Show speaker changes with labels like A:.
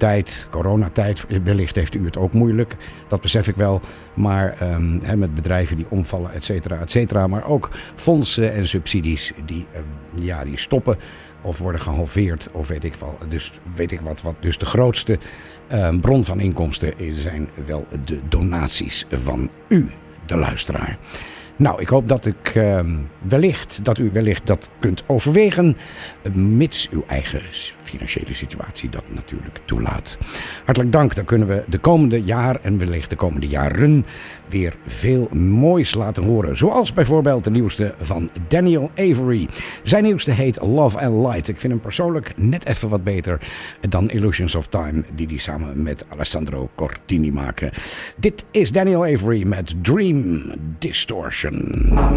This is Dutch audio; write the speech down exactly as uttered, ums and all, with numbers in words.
A: tijd, coronatijd, wellicht heeft u het ook moeilijk. Dat besef ik wel. Maar um, he, met bedrijven die omvallen, et cetera, et cetera. Maar ook fondsen en subsidies die, uh, ja, die stoppen of worden gehalveerd of weet ik wel. Dus weet ik wat. wat. Dus de grootste uh, bron van inkomsten zijn wel de donaties van u, de luisteraar. Nou, ik hoop dat ik uh, wellicht, dat u wellicht dat kunt overwegen, mits uw eigen financiële situatie dat natuurlijk toelaat. Hartelijk dank, dan kunnen we de komende jaar en wellicht de komende jaren weer veel moois laten horen. Zoals bijvoorbeeld de nieuwste van Daniel Avery. Zijn nieuwste heet Love and Light. Ik vind hem persoonlijk net even wat beter dan Illusions of Time, die hij samen met Alessandro Cortini maken. Dit is Daniel Avery met Dream Distortion.